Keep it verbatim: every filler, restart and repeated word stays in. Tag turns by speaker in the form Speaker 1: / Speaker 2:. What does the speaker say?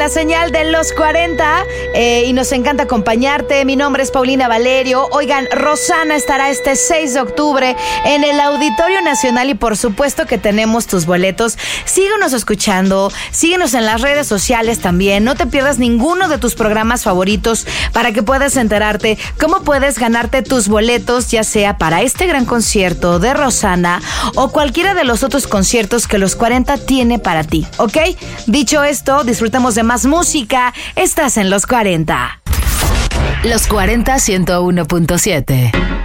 Speaker 1: la señal de los cuarenta eh, y nos encanta acompañarte. Mi nombre es Paulina Valerio. Oigan, Rosana estará este seis de octubre en el Auditorio Nacional y por supuesto que tenemos tus boletos. Síguenos escuchando, síguenos en las redes sociales también. No te pierdas ninguno de tus programas favoritos para que puedas enterarte cómo puedes ganarte tus boletos, ya sea para este gran concierto de Rosana o cualquiera de los otros conciertos que los cuarenta tiene para ti, ¿ok? Dicho esto, disfrutemos de más música. Estás en Los cuarenta.
Speaker 2: Los cuarenta ciento uno punto siete.